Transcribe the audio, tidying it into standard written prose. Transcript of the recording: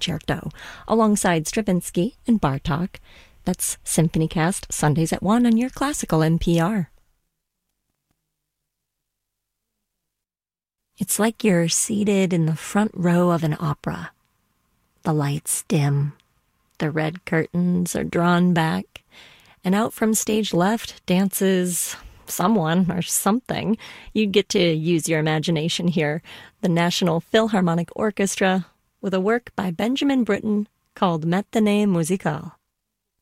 Concerto, alongside Stravinsky and Bartók. That's SymphonyCast, Sundays at 1 on your classical NPR. It's like you're seated in the front row of an opera. The lights dim, the red curtains are drawn back, and out from stage left dances someone or something. You get to use your imagination here. The National Philharmonic Orchestra with a work by Benjamin Britten called Matinée Musicale.